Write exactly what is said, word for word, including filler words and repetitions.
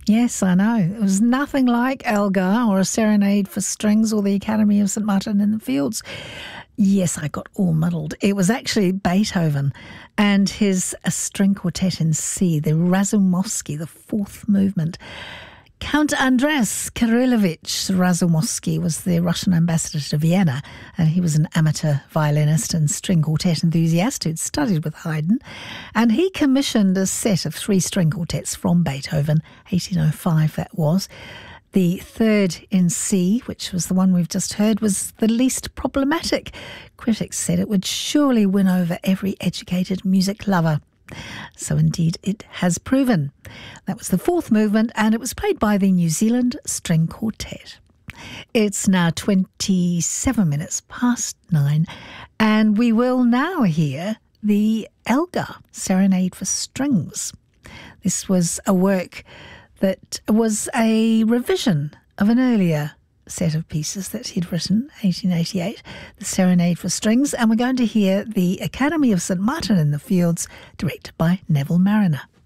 Yes, I know. It was nothing like Elgar or a Serenade for Strings or the Academy of Saint Martin in the Fields. Yes, I got all muddled. It was actually Beethoven and his a string quartet in C, the Razumovsky, the fourth movement. Count Andres Kirillovich Razumovsky was the Russian ambassador to Vienna, and he was an amateur violinist and string quartet enthusiast who'd studied with Haydn, and he commissioned a set of three string quartets from Beethoven, eighteen oh five that was. The third in C, which was the one we've just heard, was the least problematic. Critics said it would surely win over every educated music lover. So indeed it has proven. That was the fourth movement, and it was played by the New Zealand String Quartet. It's now twenty-seven minutes past nine, and we will now hear the Elgar Serenade for Strings. This was a work that was a revision of an earlier set of pieces that he'd written, eighteen eighty-eight, the Serenade for Strings, and we're going to hear the Academy of Saint Martin in the Fields, directed by Neville Marriner.